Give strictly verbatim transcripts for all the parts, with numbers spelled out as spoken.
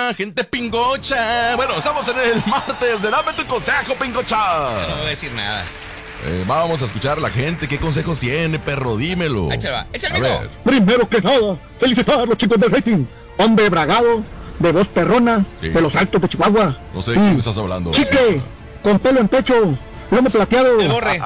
onda, gente pingocha? Bueno, estamos en el martes de Dame tu consejo, pingocha. Yo no voy a decir nada. Eh, vamos a escuchar a la gente. ¿Qué consejos tiene, perro? Dímelo. Échale, échale, a ver. Primero que nada, felicitar a los chicos del rating. Hombre bragado, de voz perrona, Sí. de los Altos de Chihuahua. No sé de quién me estás hablando. Chique, con pelo en pecho, lomo plateado, Te borre.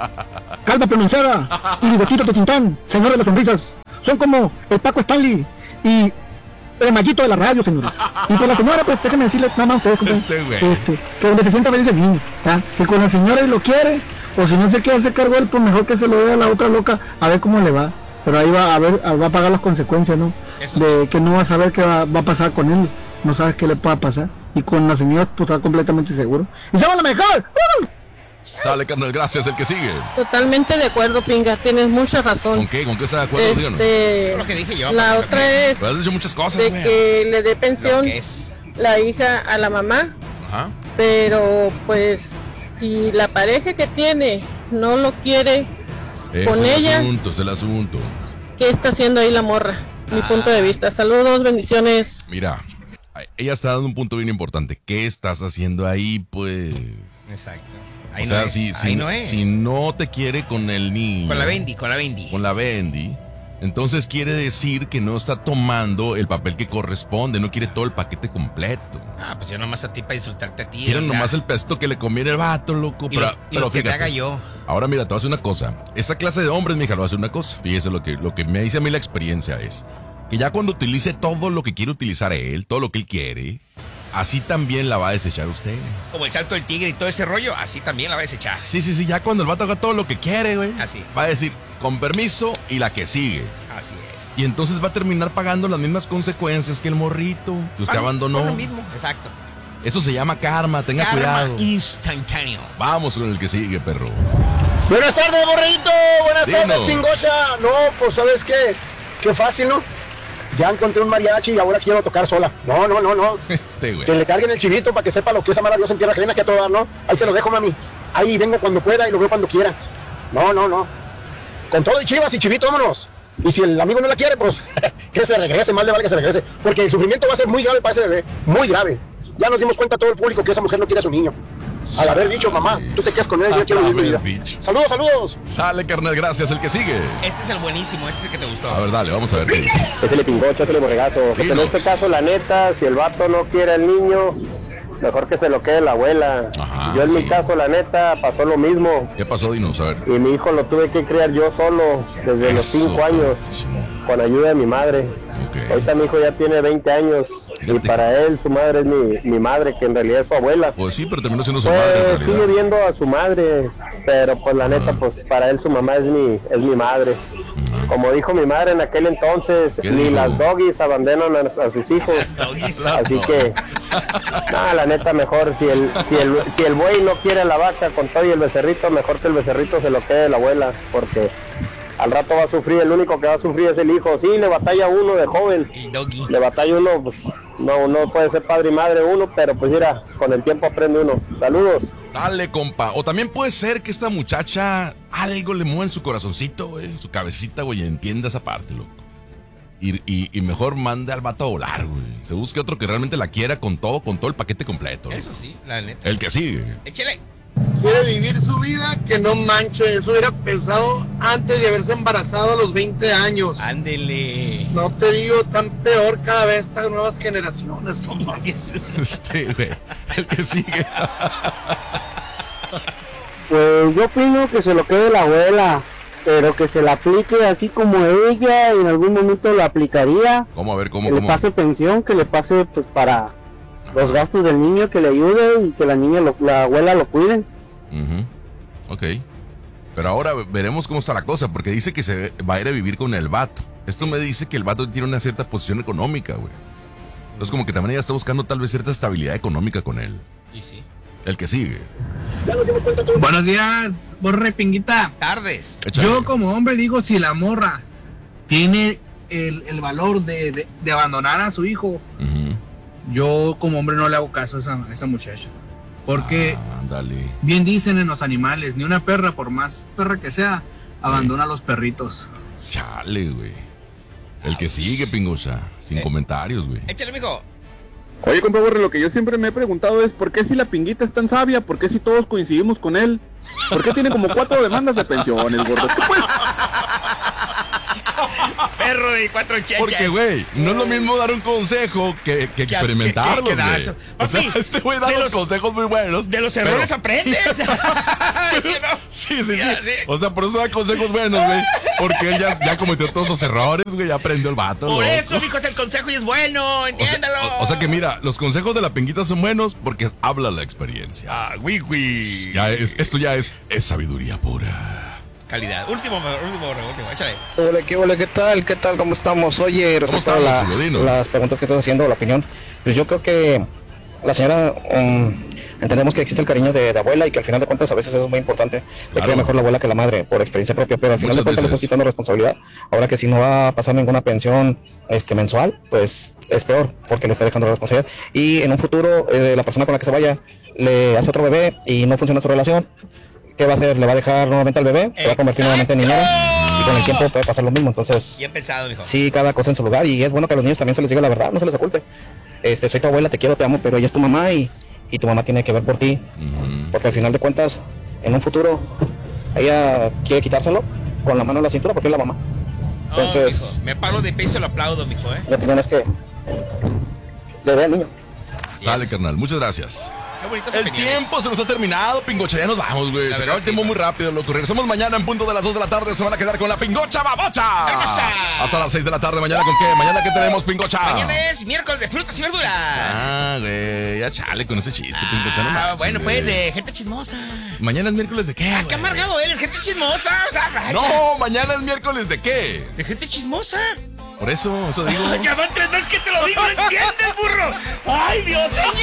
calva pronunciada y bigotito de Tintán, señor de las sonrisas. Son como el Paco Stanley y el Mallito de la radio, señores. Y con la señora, pues déjenme decirle nada más a ustedes, compadre, Este güey. este, que donde se sienta feliz el niño, ¿tá? Si con la señora y lo quiere, o si no se quiere hacer cargo él, pues mejor que se lo dé a la otra loca, a ver cómo le va. Pero ahí va a ver, va a pagar las consecuencias, ¿no? Eso De que no va a saber qué va, va a pasar con él, no sabes qué le pueda pasar. Y con la señora, pues está completamente seguro. ¡Y se va a la mejor! ¡Uh! Sale, carnal, gracias. El que sigue. Totalmente de acuerdo, Pinga, tienes mucha razón. ¿Con qué? ¿Con qué está de acuerdo? Díganos. Este, Lo que dije yo. la pero otra lo que- es Pero has dicho muchas cosas, de güey. que le dé Lo pensión que es. la hija a la mamá, Ajá. pero pues si la pareja que tiene no lo quiere, Es con el ella. asunto, es el asunto. ¿qué está haciendo ahí la morra? Mi Ah. punto de vista. Saludos, bendiciones. Mira, ella está dando un punto bien importante. ¿Qué estás haciendo ahí, pues? Exacto. Ahí o no sea, es. si, si, Ahí no es. si no te quiere con el niño, Con la Bendy, con la Bendy. con la Bendy, entonces quiere decir que no está tomando el papel que corresponde, no quiere todo el paquete completo. Ah, pues yo nomás a ti para disfrutarte a ti. Quiere oiga. nomás el pedacito que le conviene el vato, loco. Y pero los- y pero lo que te fíjate, haga yo. ahora mira, te voy a hacer una cosa. Esa clase de hombres, mija, lo va a hacer una cosa. Fíjese, lo que, lo que me dice a mí la experiencia es que ya cuando utilice todo lo que quiere utilizar él, todo lo que él quiere, así también la va a desechar usted. Como el salto del tigre y todo ese rollo, así también la vas a echar. Sí, sí, sí, ya cuando el vato haga todo lo que quiere, güey, Así. va a decir, con permiso, y la que sigue. Así es. Y entonces va a terminar pagando las mismas consecuencias que el morrito que usted Ah, abandonó. por lo mismo, exacto. Eso se llama karma, tenga Karma cuidado. instantáneo. Vamos con el que sigue, perro. Buenas tardes, borreguito. Buenas Dinos. tardes, pingocha. No, pues sabes qué, qué fácil, ¿no? Ya encontré un mariachi y ahora quiero tocar sola. No, no, no, no. Este, güey. Que le carguen el chivito para que sepa lo que es amar a Dios en tierra ajena, que a todo dar, ¿no? Ahí te lo dejo, mami. Ahí vengo cuando pueda y lo veo cuando quiera. No, no, no. Con todo y chivas y chivito, vámonos. Y si el amigo no la quiere, pues que se regrese, mal le vale que se regrese. Porque el sufrimiento va a ser muy grave para ese bebé. Muy grave. Ya nos dimos cuenta todo el público que esa mujer no quiere a su niño. Al haber dicho, mamá, tú te quedas con él, yo quiero vivir mi vida. Haber dicho. Saludos, saludos. Sale, carnal, gracias. El que sigue. Este es el buenísimo, este es el que te gustó. A ver, dale, vamos a ver qué dice. Échale pingocho, échale borregazo. Pues en Dinos. este caso, la neta, si el vato no quiere al niño, mejor que se lo quede la abuela. Ajá, yo en sí. mi caso, la neta, pasó lo mismo. ¿Qué pasó, Dinos? A ver. Y mi hijo lo tuve que criar yo solo desde los Eso, cinco años, con ayuda de mi madre. Ok. Ahorita mi hijo ya tiene veinte años. Y Fíjate. para él, su madre es mi, mi madre, que en realidad es su abuela. Pues sí, pero terminó siendo su madre, en Pues sigue realidad. viendo a su madre, pero pues la neta, Ah. pues para él su mamá es mi, es mi madre. Ajá. Como dijo mi madre en aquel entonces, ¿Qué ni dijo? las doggies abandonan a, a sus hijos. Las doggies. Así que, no, la neta mejor, si el, si el, si el buey no quiere a la vaca con todo y el becerrito, mejor que el becerrito se lo quede la abuela, porque al rato va a sufrir, el único que va a sufrir es el hijo. Sí, le batalla uno de joven, El doggy. le batalla uno, pues no, no puede ser padre y madre uno, pero pues mira, con el tiempo aprende uno. Saludos. Dale, compa. O también puede ser que esta muchacha algo le mueva en su corazoncito, güey, en su cabecita, güey, y entienda esa parte, loco. Y, y, y mejor mande al vato a volar, güey. Se busque otro que realmente la quiera con todo, con todo el paquete completo. Eso sí, la neta. El que sigue. Échale. Quiere vivir su vida, que no manche. Eso hubiera pensado antes de haberse embarazado a los veinte años. Ándele. No te digo, tan peor cada vez estas nuevas generaciones, compa. Este, güey. El que sigue. Pues yo opino que se lo quede la abuela, pero que se la aplique así como ella en algún momento lo aplicaría. ¿Cómo? A ver, ¿cómo, Que le cómo? pase pensión, que le pase pues para los gastos del niño, que le ayude y que la niña, lo- la abuela lo cuide. Ujú. Ok. Pero ahora veremos cómo está la cosa, porque dice que se va a ir a vivir con el vato. Esto me dice que el vato tiene una cierta posición económica, güey. Entonces como que también ella está buscando tal vez cierta estabilidad económica con él. Y sí. El que sigue. Buenos días, borre pinguita. Tardes. Échale. Yo como hombre digo, si la morra tiene el, el valor de, de- de abandonar a su hijo, Ujú. yo como hombre no le hago caso a esa, a esa muchacha. Porque Ah, ándale. bien dicen en los animales, ni una perra, por más perra que sea, abandona a los perritos. Chale, güey. El que sigue, pingosa. Sin Eh. comentarios, güey. Échale, mijo. Oye, compa Borre, lo que yo siempre me he preguntado es ¿por qué si la Pinguita es tan sabia? ¿Por qué si todos coincidimos con él? ¿Por qué tiene como cuatro demandas de pensiones, gordo? ¿Qué pues? Perro de cuatro chechas. Porque, güey, no es lo mismo dar un consejo que, que experimentarlo, ¿Qué- qué- qué güey. dazo? O sea, Papi, este güey da de los los- consejos muy buenos. De los errores pero- aprendes. ¿Sí o no? Sí, sí, sí, Ya, sí. O sea, por eso da consejos buenos, güey. Porque él ya, ya cometió todos esos errores, güey. Ya aprendió el vato. Por loco. eso, mijo, es el consejo y es bueno, O sea, entiéndalo. o, o sea que mira, los consejos de la Pinguita son buenos porque habla la experiencia. Ah, güey, güey. Ya es, esto ya es, es sabiduría pura. Calidad. Último, último, último, échale. Hola, ¿qué, hola, ¿qué tal? ¿Qué tal? ¿Cómo estamos? Oye, respecto a la- estamos, Rodino? las preguntas que estás haciendo, la opinión, pues yo creo que la señora, um, entendemos que existe el cariño de, de abuela y que al final de cuentas a veces eso es muy importante. Le Claro. queda mejor la abuela que la madre, por experiencia propia, pero al final Muchas de cuentas le veces. estás quitando responsabilidad. Ahora que si no va a pasar ninguna pensión este mensual, pues es peor, porque le está dejando la responsabilidad. Y en un futuro, eh, la persona con la que se vaya le hace otro bebé y no funciona su relación. ¿Qué va a hacer? ¿Le va a dejar nuevamente al bebé? ¿Se va a convertir nuevamente en niñera? Y con el tiempo puede pasar lo mismo. Entonces, Bien pensado, mijo. sí, cada cosa en su lugar. Y es bueno que a los niños también se les diga la verdad, no se les oculte. Este, soy tu abuela, te quiero, te amo, pero ella es tu mamá y, y tu mamá tiene que ver por ti. Porque al final de cuentas, en un futuro, ella quiere quitárselo con la mano en la cintura porque es la mamá. Oh, Entonces, mijo, me paro de pie y se lo aplaudo, mijo, ¿eh? mi opinión es que le dé al niño. Dale, carnal. Muchas gracias. Qué bonitas El opiniones. tiempo se nos ha terminado, Pingocha. Ya nos vamos, güey. La Se verdad, acaba el tiempo sí. muy rápido, loco. Regresamos mañana en punto de las dos de la tarde. Se van a quedar con la Pingocha Babocha. Hermosa. Hasta las seis de la tarde. ¿Mañana con qué? ¿Mañana qué tenemos, Pingocha? Mañana es miércoles de frutas y verduras. Ah, güey. Ya chale con ese chiste, Pingocha. No Ah, manches, bueno, güey. pues de gente chismosa. ¿Mañana es miércoles de qué, Ah, güey? qué amargado eres, gente chismosa. O sea, vaya. No, mañana es miércoles de qué. De gente chismosa. Por eso, eso digo. Ya van tres veces que te lo digo, no entiendes, burro. Ay, Dios, señor.